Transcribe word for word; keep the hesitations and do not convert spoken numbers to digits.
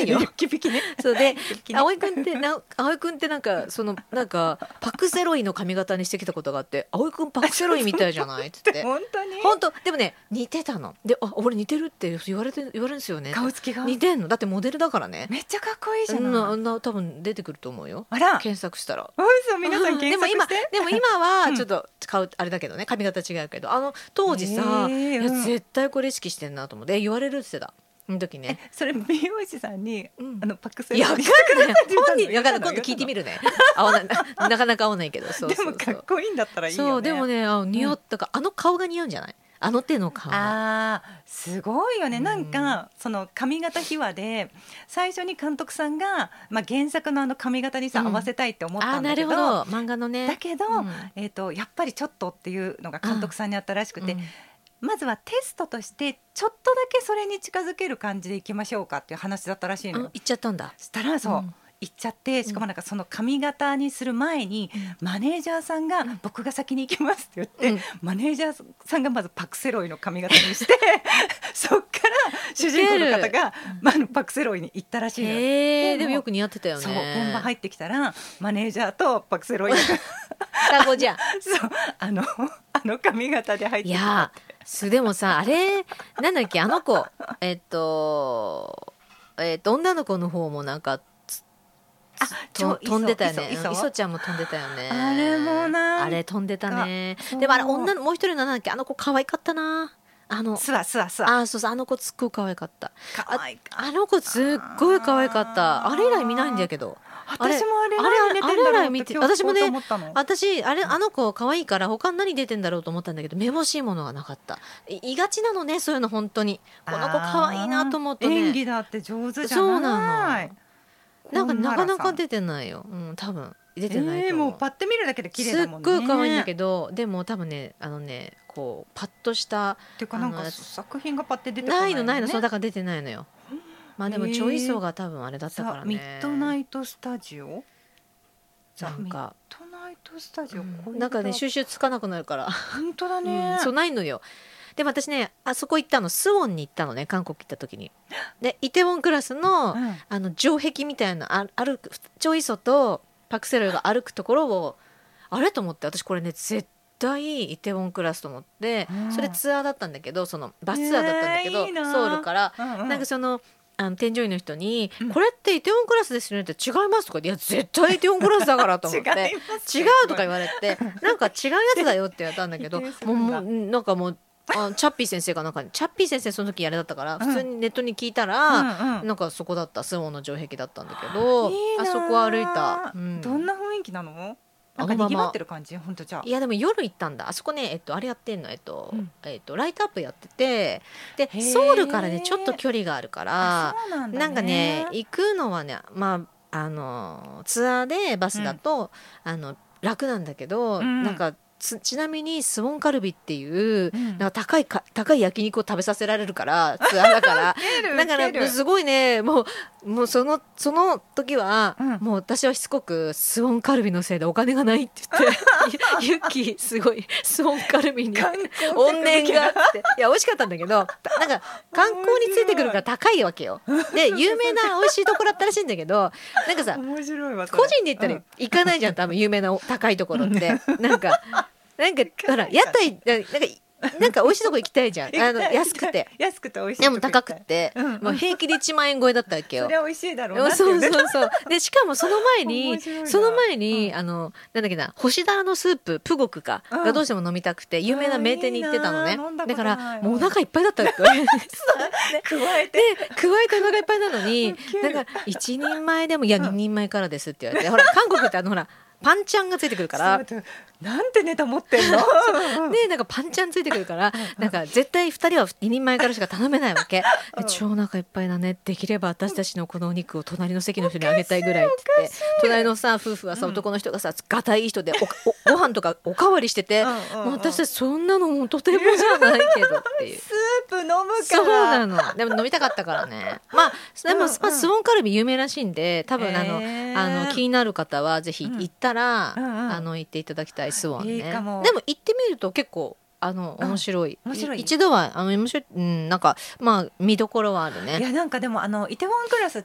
んよ。 雪引きね。 そうで雪引きね葵くんってな葵くんってなんかそのなんかパクセロイの髪型にしてきたことがあって葵くんパクセロイみたいじゃないっつって本当に本当でもね似てたのであ俺似てるって言われて言われるんですよね顔つきが似てんのだってモデルだからねめっちゃかっこいいじゃうんない。 あんな多分出てくると思うよあら検索したら嘘皆さん検索してでも今でも今はちょっと顔あれだけどね髪型違うけどあの当時さ、 へーいやうん絶対これ意識してんなと思って言われるって言ってたその時ねそれ美容師さんに、 うんあのパクセいや、わかんない。本人、 言ったのわかんない。今度聞いてみるね。合わない、ななかなか合わないけど、そうそうそう。 でもかっこいいんだったらいいよね。 そう、でもね、あ、似合ったか、あの顔が似合うんじゃない。あの手の顔が。 あーすごいよね、 うんなんかその髪型秘話で最初に監督さんが、まあ、原作のあの髪型にさ、 うん合わせたいって思っあ、 たんだけどなるほど、漫画のね。 だけど、 うんえー、とやっぱりちょっとっていうのが監督さんにあったらしくて、 うんまずはテストとしてちょっとだけそれに近づける感じでいきましょうかっていう話だったらしいのよ。 うん行っちゃったんだ。 したらそう、 うん行っちゃってしかもなんかその髪型にする前に、マネージャーさんが僕が先に行きますって言って、 うんマネージャーさんがまずパクセロイの髪型にしてそっから主人公の方が、まあ、あのパクセロイに行ったらしいのよ。 へえ、でもよく似合ってたよね。 そう本番入ってきたらマネージャーとパクセロイが双子じゃん。 そうあのあの髪型で入ってきたいやすでもさあれなんだっけあの子えっとえっと女の子の方もなんかつあと飛んでたよね。 いそいそちゃんも飛んでたよね。 あれもなんかあれ飛んでたね。 そうでもあれ女のもう一人のなんだっけあの子可愛かったな。あのスワスワスワあそうそうあの子すっごい可愛かった。 可愛いかあの子すっごい可愛かった。あれ以来見ないんだけど。あれ私もあれあれ何出てんだろうあれ以来見てって今日私もね聞こうと思ったの私あれあの子可愛いから他に何出てんだろうと思ったんだけどめぼしいものがなかったいいがちなのねそういうの本当にこの子可愛いなと思うとね演技だって上手じゃないそうなのなんかなかなか出出てないよ、うん、多分出てないえー、 と思う、 もうパッて見るだけで綺麗すっだもんねごい可愛いんだけどでも多分ねあのねこうパッとしたっていうかなんかあの作品がパッて出てこなないいのねのないのそうだから出てないのよまあでもへーチョイソが多分あれだったからねザ・ミッドナイトスタジオザ・ミッなんか、 ドナイトスタジオ、 うんこれなんかね収集つかなくなるから本当だうね、 ん、そうないのよでも私ねあそこ行ったのスウォンに行ったのね韓国行った時にでイテウォンクラスの,、 うんあの城壁みたいなあ歩くチョイソとパクセロイが歩くところをあれと思って私これね絶対イテウォンクラスと思って、 うんそれツアーだったんだけどそのバスツアーだったんだけど、 えーいいなソウルから、 うんうんなんかそのあの添乗員の人に、 うんこれってイテウォンクラスですよねって違いますとか言っていや絶対イテウォンクラスだからと思って違います違うとか言われてなんか違うやつだよって言われたんだけど否定すもうんるだもうなんかもうあチャッピー先生がなんかチャッピー先生その時あれだったからん普通にネットに聞いたら、 うんうんなんかそこだったスウォンの城壁だったんだけどいいなあそこ歩いた、うんどんな雰囲気なのなんかあのままにぎわってる感じ本当じゃあいやでも夜行ったんだあそこねえっとあれやってんのえっと、 うんえっとライトアップやっててでへーソウルからねちょっと距離があるからあそうなんだねなんかね行くのはねまああのツアーでバスだと、あの楽なんだけど、 うんなんかつちなみにスウォンカルビっていう、 うんなんか高いか高い焼肉を食べさせられるからツアーだからだからすごいねもうもうそのその時は、 うんもう私はしつこくスウォンカルビのせいでお金がないって言ってユッキーすごいスウォンカルビに観光客怨念があっていや美味しかったんだけどなんか観光についてくるから高いわけよで有名な美味しいところだったらしいんだけどなんかさ面白いわそれ個人で言ったら行かないじゃん多分有名な高いところってなんかなんかほら屋台なんかなんか美味しいとこ行きたいじゃんあの安くて安くて美味しいでも高くて、 うんうんもう平気でいちまん円超えだったわけよそれは美味しいだろうなってそういうねそうそうでしかもその前に面白いなその前に、 うんあのなんだっけな干し鱈のスーププゴクか、 うんがどうしても飲みたくて有名な名店に行ってたのねあーいいなー飲んだこだかとないらもうお腹いっぱいだったって言われて加えてで加えてお腹いっぱいなのにウケるなんか一人前でもいや二人前からですって言われてほら韓国ってあのほらパンチャンがついてくるからそうなんてネタ持ってんのでなんかパンチャンついてくるからなんか絶対ふたりはににんまえからしか頼めないわけで超お腹いっぱいだねできれば私たちのこのお肉を隣の席の人にあげたいぐらいって言って隣のさ夫婦はさうん男の人がさがたいい人でおおご飯とかおかわりしててうんうんうんもう私たちそんなのもうとてもじゃないけどっていう。 スープ飲むからそうなのでも飲みたかったからねまあでも、 うんうんまあ、スウォンカルビ有名らしいんで多分あの,、 へーあの気になる方はぜひ行ったら、 うんうんうんあの行っていただきたいスウォンねいいかもでも行ってみると結構あの面白い、 面白い一度はあの面白い、うん、なんかまあ見どころはあるねいやなんかでもあのイテウォンクラスっ